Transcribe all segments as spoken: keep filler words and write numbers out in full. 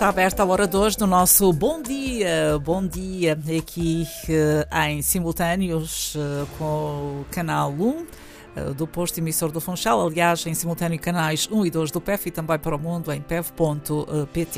Está aberta a hora de hoje do nosso Bom Dia, Bom Dia, aqui uh, em simultâneos uh, com o Canal um uh, do posto emissor do Funchal, aliás, em simultâneo canais um e dois do P E F e também para o mundo em P E F ponto pt.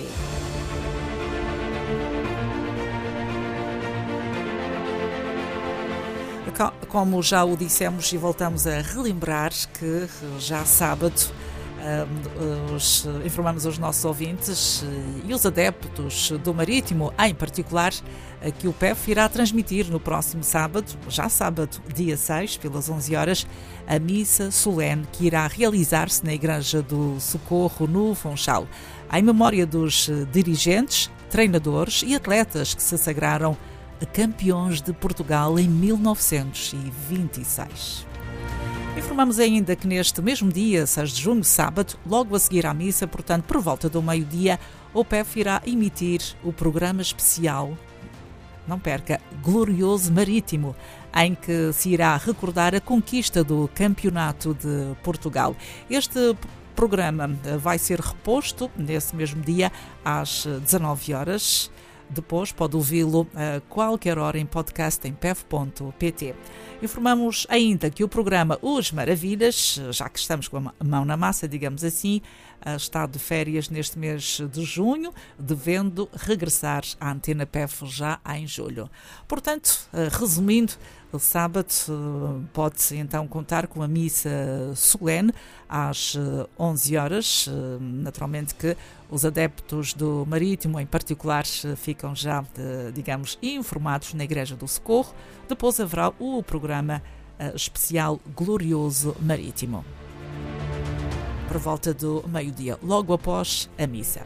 Como já o dissemos e voltamos a relembrar que já sábado uh, os, informamos os nossos ouvintes uh, e os adeptos do Marítimo, em particular, uh, que o P E F irá transmitir no próximo sábado, já sábado, dia seis, pelas onze horas, a missa solene que irá realizar-se na Igreja do Socorro, no Funchal, em memória dos uh, dirigentes, treinadores e atletas que se sagraram campeões de Portugal em mil novecentos e vinte e seis. Informamos ainda que neste mesmo dia, seis de junho, sábado, logo a seguir à missa, portanto por volta do meio-dia, o P E F irá emitir o programa especial, não perca, Glorioso Marítimo, em que se irá recordar a conquista do Campeonato de Portugal. Este programa vai ser reposto nesse mesmo dia às dezanove horas. Depois pode ouvi-lo a qualquer hora em podcast em P E F ponto pt. Informamos ainda que o programa Os Maravilhas, já que estamos com a mão na massa, digamos assim, está de férias neste mês de junho, devendo regressar à Antena P E F já em julho. Portanto, resumindo, o sábado pode-se então contar com a missa solene às onze horas. Naturalmente que os adeptos do Marítimo, em particular, ficam já, digamos, informados na Igreja do Socorro. Depois haverá o programa especial Glorioso Marítimo, por volta do meio-dia, logo após a missa.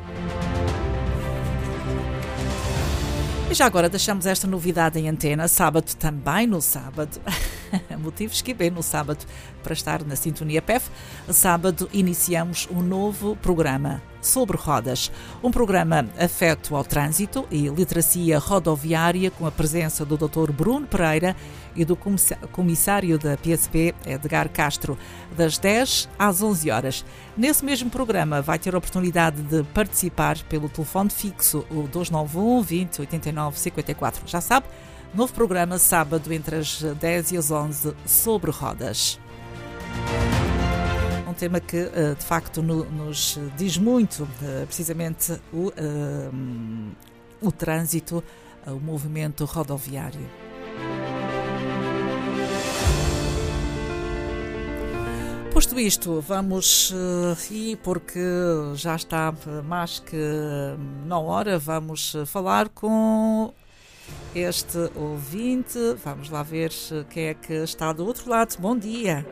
E já agora deixamos esta novidade em antena, sábado também no sábado, motivos que bem no sábado para estar na sintonia P E F, sábado iniciamos um novo programa sobre rodas, um programa afeto ao trânsito e literacia rodoviária com a presença do doutor Bruno Pereira e do comissário da P S P, Edgar Castro, das dez às onze horas. Nesse mesmo programa vai ter a oportunidade de participar pelo telefone fixo, o dois nove um, vinte, oitenta e nove, cinquenta e quatro. Já sabe, novo programa sábado entre as dez e as onze sobre rodas. Um tema que, de facto, nos diz muito, precisamente, o, o trânsito, o movimento rodoviário. Posto isto, vamos, e porque já está mais que na hora, vamos falar com este ouvinte. Vamos lá ver quem é que está do outro lado. Bom dia.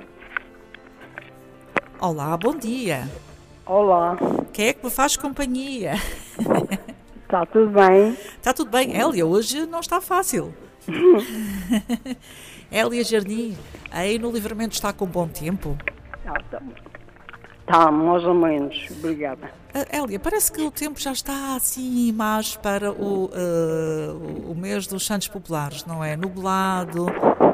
Olá, bom dia. Olá. Quem é que me faz companhia? Está tudo bem? Está tudo bem. Hélia, hoje não está fácil. Hélia Jardim, aí no Livramento está com bom tempo? Está, está, mais ou menos. Obrigada. Uh, Hélia, parece que o tempo já está assim mais para o, uh, o mês dos Santos Populares, não é? Nublado,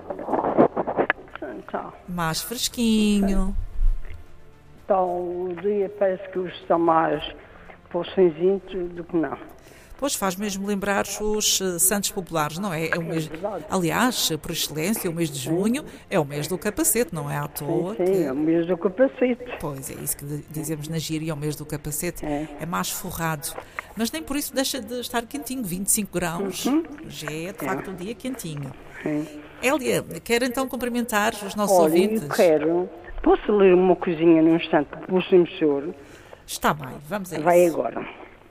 Está. mais fresquinho. Então, o dia parece que hoje está mais para o cinzento do que não. Pois faz mesmo lembrar os uh, Santos Populares, não é? É o mês, verdade. aliás, por excelência, o mês de junho é o mês do capacete, não é à toa? Sim, sim, que... é o mês do capacete. Pois, é isso que dizemos na gíria, é o mês do capacete, É. é mais forrado. Mas nem por isso deixa de estar quentinho, vinte e cinco graus, Uhum. já é de facto um dia quentinho. Sim. Hélia, quero então cumprimentar os nossos Olha, ouvintes. eu quero... Posso ler uma coisinha num instante para o senhor? Está bem, vamos a isso. Vai agora.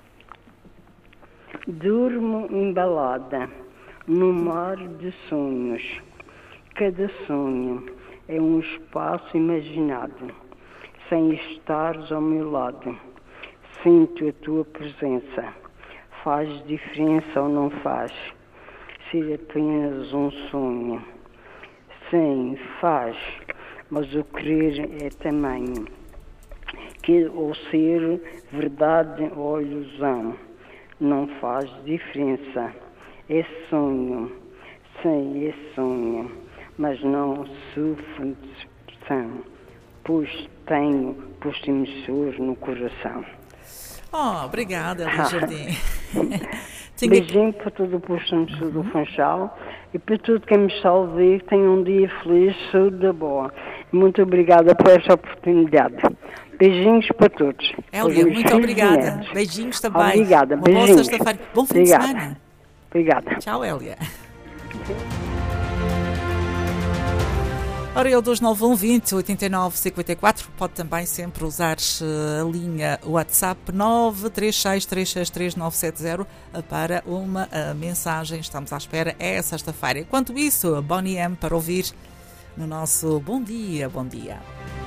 Durmo embalada no mar de sonhos. Cada sonho é um espaço imaginado. Sem estares ao meu lado, sinto a tua presença. Faz diferença ou não faz? Ser apenas um sonho. Sim, faz, mas o querer é tamanho. Que ou ser verdade ou ilusão. Não faz diferença. É sonho. Sim, é sonho. Mas não sufocção. Pois tenho posto emissor no coração. Oh, obrigada, Elia Jardim. Tinha... Beijinho para todo o posto do Funchal e para tudo quem me está a ouvir, que tenha um dia feliz, saúde da boa. Muito obrigada por esta oportunidade. Beijinhos para todos. Elia, muito obrigada. Beijinhos também. Obrigada, Uma beijinhos. boa sexta-feira. Bom fim obrigada. de semana. Obrigada. Tchau, Elia. Ora, eu dois nove um, vinte, oitenta e nove, cinquenta e quatro, pode também sempre usar a linha WhatsApp nove três seis, três seis três, nove sete zero para uma mensagem. Estamos à espera, é sexta-feira. Enquanto isso, Bonnie M para ouvir no nosso Bom Dia, Bom Dia.